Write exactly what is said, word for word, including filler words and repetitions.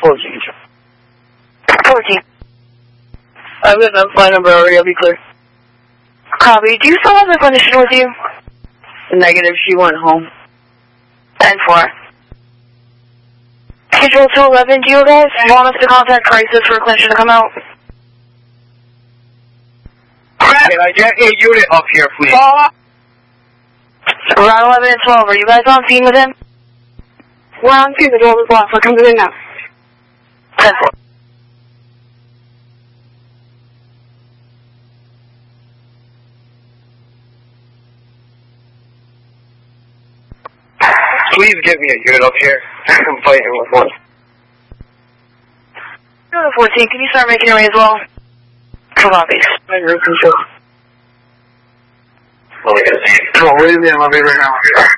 fourteen. fourteen. I've got that flight number already, I'll be clear. Copy. Do you still have the clinician with you? Negative, she went home. ten four. Schedule two eleven, do you guys want us to contact crisis for a clinician to come out? Can I get a unit up here, please? Uh, around eleven and twelve, are you guys on scene with him? We're on scene, the door was locked, so come in now. ten four. Please give me a unit up here. I'm fighting with one. Unit fourteen, can you start making your way as well? Copy. My room control. Oh, yeah. Come on, wait in the elevator right now.